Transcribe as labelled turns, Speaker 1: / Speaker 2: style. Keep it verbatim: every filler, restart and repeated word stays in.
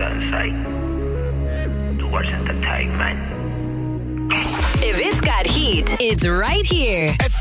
Speaker 1: sunset towards entertainment.
Speaker 2: If it's got heat, it's right here.